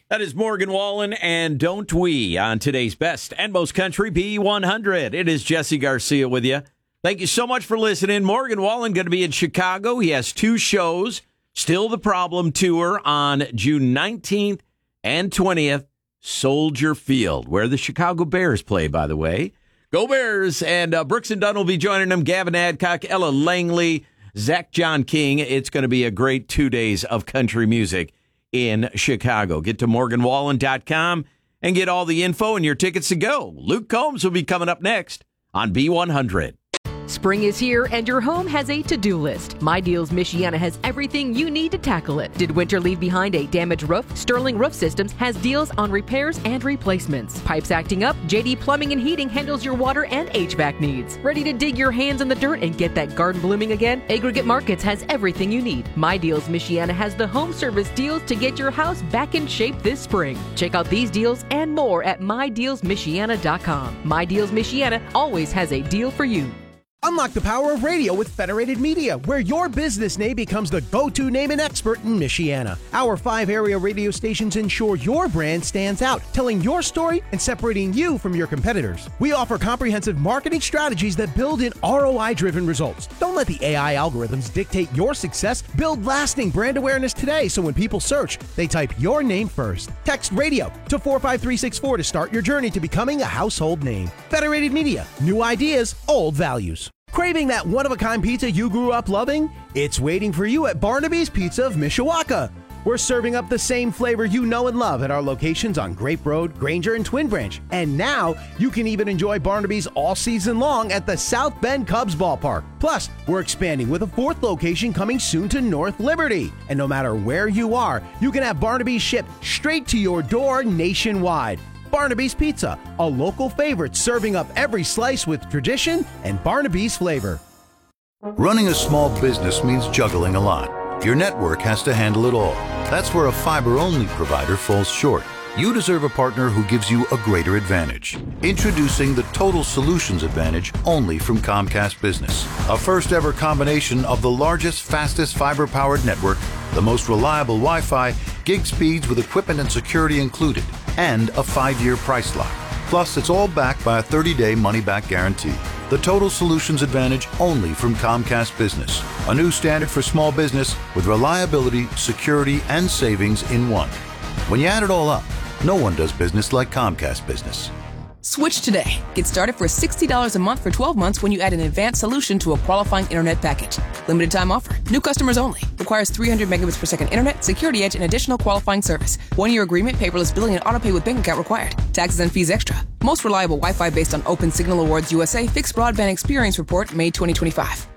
That is Morgan Wallen and Don't We on today's Best and Most Country B100. It is Jesse Garcia with you. Thank you so much for listening. Morgan Wallen going to be in Chicago. He has 2 shows. Still the Problem Tour on June 19th and 20th. Soldier Field, where the Chicago Bears play, by the way. Go Bears! And Brooks and Dunn will be joining them. Gavin Adcock, Ella Langley, Zach John King. It's going to be a great 2 days of country music in Chicago. Get to morganwallen.com and get all the info and your tickets to go. Luke Combs will be coming up next on B100. Spring is here and your home has a to-do list. My Deals Michiana has everything you need to tackle it. Did winter leave behind a damaged roof? Sterling Roof Systems has deals on repairs and replacements. Pipes acting up? JD Plumbing and Heating handles your water and HVAC needs. Ready to dig your hands in the dirt and get that garden blooming again? Aggregate Markets has everything you need. My Deals Michiana has the home service deals to get your house back in shape this spring. Check out these deals and more at MyDealsMichiana.com. My Deals Michiana always has a deal for you. Unlock the power of radio with Federated Media, where your business name becomes the go-to name and expert in Michiana. Our 5 area radio stations ensure your brand stands out, telling your story and separating you from your competitors. We offer comprehensive marketing strategies that build in ROI-driven results. Don't let the AI algorithms dictate your success. Build lasting brand awareness today so when people search, they type your name first. Text radio to 45364 to start your journey to becoming a household name. Federated Media, new ideas, old values. Craving that one-of-a-kind pizza you grew up loving? It's waiting for you at Barnaby's Pizza of Mishawaka. We're serving up the same flavor you know and love at our locations on Grape Road, Granger, and Twin Branch. And now, you can even enjoy Barnaby's all season long at the South Bend Cubs Ballpark. Plus, we're expanding with a 4th location coming soon to North Liberty. And no matter where you are, you can have Barnaby's shipped straight to your door nationwide. Barnaby's Pizza, a local favorite serving up every slice with tradition and Barnaby's flavor. Running a small business means juggling a lot. Your network has to handle it all. That's where a fiber-only provider falls short. You deserve a partner who gives you a greater advantage. Introducing the Total Solutions Advantage only from Comcast Business. A first-ever combination of the largest, fastest fiber-powered network, the most reliable Wi-Fi, gig speeds with equipment and security included, and a 5-year price lock. Plus, it's all backed by a 30-day money-back guarantee. The Total Solutions Advantage only from Comcast Business. A new standard for small business with reliability, security, and savings in one. When you add it all up, no one does business like Comcast Business. Switch today. Get started for $60 a month for 12 months when you add an advanced solution to a qualifying internet package. Limited time offer. New customers only. Requires 300 megabits per second internet, security edge, and additional qualifying service. 1-year agreement, paperless billing, and autopay with bank account required. Taxes and fees extra. Most reliable Wi-Fi based on Open Signal Awards USA Fixed Broadband Experience Report, May 2025.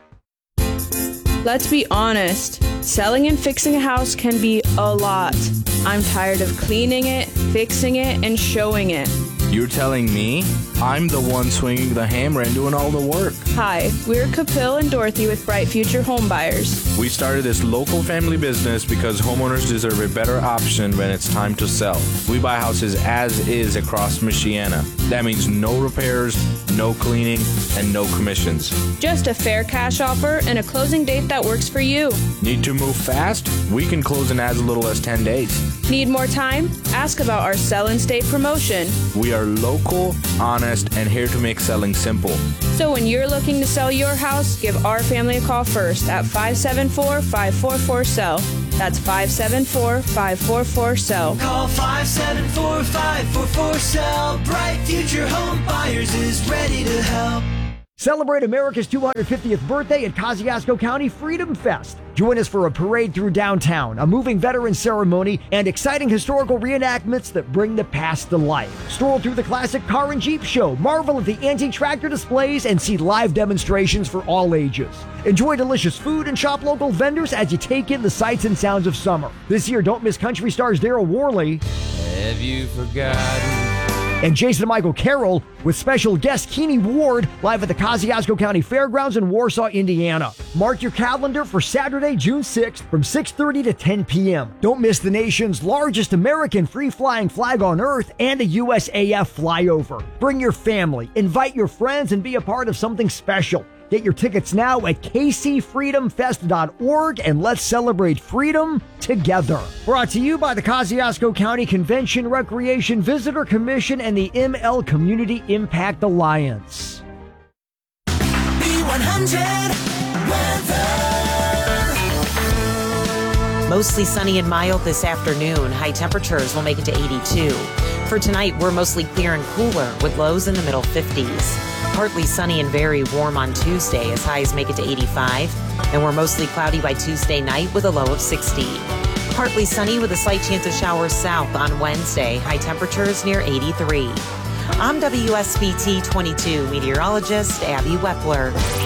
Let's be honest. Selling and fixing a house can be a lot. I'm tired of cleaning it, fixing it, and showing it. You're telling me? I'm the one swinging the hammer and doing all the work. Hi, we're Capil and Dorothy with Bright Future Home Buyers. We started this local family business because homeowners deserve a better option when it's time to sell. We buy houses as is across Michiana. That means no repairs, no cleaning, and no commissions. Just a fair cash offer and a closing date that works for you. Need to move fast? We can close in as little as 10 days. Need more time? Ask about our Sell and Stay promotion. We are local, honest, and here to make selling simple. So when you're looking to sell your house, give our family a call first at 574-544-SELL. That's 574-544-SELL. Call 574-544-SELL. Bright Future Home Buyers is ready to help. Celebrate America's 250th birthday at Kosciuszko County Freedom Fest. Join us for a parade through downtown, a moving veteran ceremony, and exciting historical reenactments that bring the past to life. Stroll through the classic car and Jeep show, marvel at the antique tractor displays, and see live demonstrations for all ages. Enjoy delicious food and shop local vendors as you take in the sights and sounds of summer. This year, don't miss country stars Daryl Worley. Have you forgotten? And Jason and Michael Carroll with special guest Keeney Ward live at the Kosciuszko County Fairgrounds in Warsaw, Indiana. Mark your calendar for Saturday, June 6th from 6:30 to 10 p.m. Don't miss the nation's largest American free-flying flag on Earth and a USAF flyover. Bring your family, invite your friends, and be a part of something special. Get your tickets now at kcfreedomfest.org and let's celebrate freedom together. Brought to you by the Kosciuszko County Convention Recreation Visitor Commission and the ML Community Impact Alliance. B100 weather. Mostly sunny and mild this afternoon. High temperatures will make it to 82. For tonight, we're mostly clear and cooler with lows in the middle 50s. Partly sunny and very warm on Tuesday as highs make it to 85. And we're mostly cloudy by Tuesday night with a low of 60. Partly sunny with a slight chance of showers south on Wednesday. High temperatures near 83. I'm WSBT 22 meteorologist Abby Wepler.